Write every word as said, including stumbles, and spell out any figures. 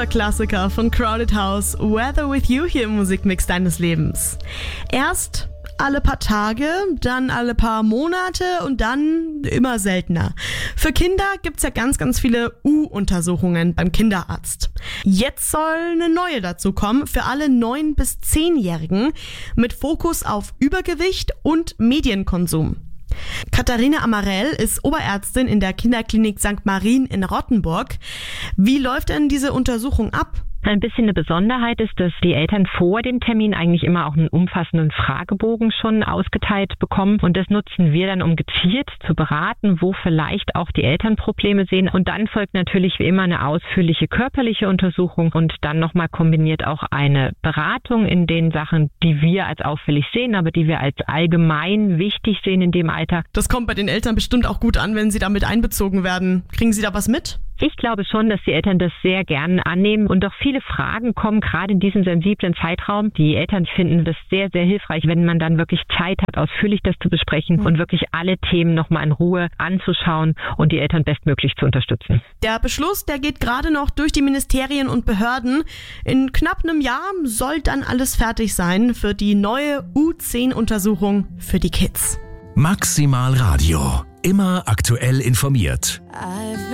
Klassiker von Crowded House, Weather With You hier im Musikmix deines Lebens. Erst alle paar Tage, dann alle paar Monate und dann immer seltener. Für Kinder gibt's ja ganz, ganz viele U-Untersuchungen beim Kinderarzt. Jetzt soll eine neue dazu kommen für alle neun- bis zehnjährigen mit Fokus auf Übergewicht und Medienkonsum. Katharina Amarell ist Oberärztin in der Kinderklinik Sankt Marien in Rottenburg. Wie läuft denn diese Untersuchung ab? Ein bisschen eine Besonderheit ist, dass die Eltern vor dem Termin eigentlich immer auch einen umfassenden Fragebogen schon ausgeteilt bekommen. Und das nutzen wir dann, um gezielt zu beraten, wo vielleicht auch die Eltern Probleme sehen. Und dann folgt natürlich wie immer eine ausführliche körperliche Untersuchung und dann nochmal kombiniert auch eine Beratung in den Sachen, die wir als auffällig sehen, aber die wir als allgemein wichtig sehen in dem Alter. Das kommt bei den Eltern bestimmt auch gut an, wenn sie damit einbezogen werden. Kriegen Sie da was mit? Ich glaube schon, dass die Eltern das sehr gerne annehmen und auch viele Fragen kommen, gerade in diesem sensiblen Zeitraum. Die Eltern finden das sehr, sehr hilfreich, wenn man dann wirklich Zeit hat, ausführlich das zu besprechen und wirklich alle Themen nochmal in Ruhe anzuschauen und die Eltern bestmöglich zu unterstützen. Der Beschluss, der geht gerade noch durch die Ministerien und Behörden. In knapp einem Jahr soll dann alles fertig sein für die neue U zehn Untersuchung für die Kids. Maximal Radio. Immer aktuell informiert.